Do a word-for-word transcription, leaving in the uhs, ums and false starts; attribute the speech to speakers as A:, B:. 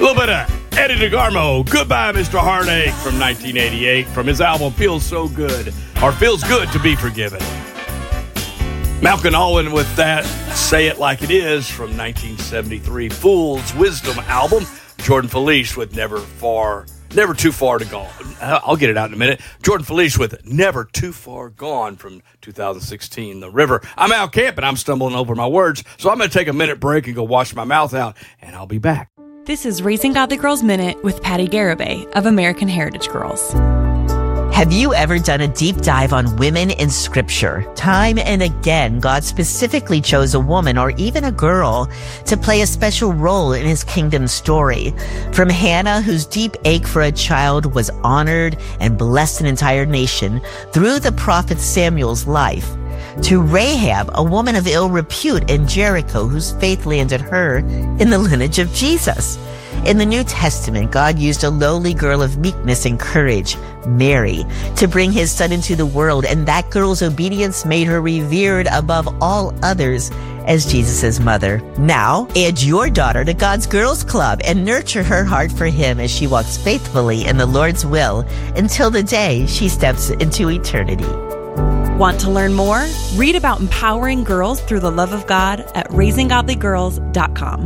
A: little bit of Eddie DeGarmo, Goodbye, Mister Heartache from nineteen eighty-eight from his album Feels So Good, or Feels Good to Be Forgiven. Malcolm Alwyn with that Say It Like It Is from nineteen seventy-three Fool's Wisdom album. Jordan Felice with Never Far, Never Too Far to Go. I'll get it out in a minute. Jordan Felice with Never Too Far Gone from two thousand sixteen, The River. I'm out camping. I'm stumbling over my words, so I'm going to take a minute break and go wash my mouth out, and I'll be back.
B: This is Raising Godly Girls Minute with Patty Garibay of American Heritage Girls.
C: Have you ever done a deep dive on women in Scripture? Time and again, God specifically chose a woman or even a girl to play a special role in his kingdom story. From Hannah, whose deep ache for a child was honored and blessed an entire nation, through the prophet Samuel's life, to Rahab, a woman of ill repute in Jericho, whose faith landed her in the lineage of Jesus. In the New Testament, God used a lowly girl of meekness and courage, Mary, to bring his son into the world, and that girl's obedience made her revered above all others as Jesus' mother. Now, add your daughter to God's Girls Club and nurture her heart for him as she walks faithfully in the Lord's will until the day she steps into eternity.
B: Want to learn more? Read about empowering girls through the love of God at raising godly girls dot com.